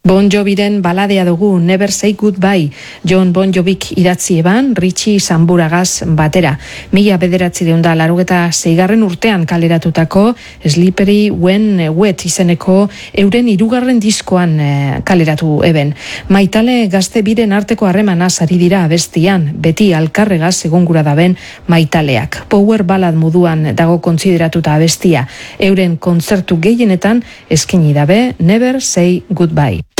Bon Joviren baladea dugu Never Say Goodbye, Jon Bon Jovik idatzi eban, Richie Samburagaz batera. 1986 urtean kaleratutako Slippery When Wet izeneko euren 3. diskoan kaleratu eben. Maitale gazte biren arteko harremanaz ari dira abestian, beti alkarregaz egongura daben maitaleak. Power ballad moduan dago kontsideratuta abestia, euren kontzertu gehienetan eskaini dabe Never Say Goodbye.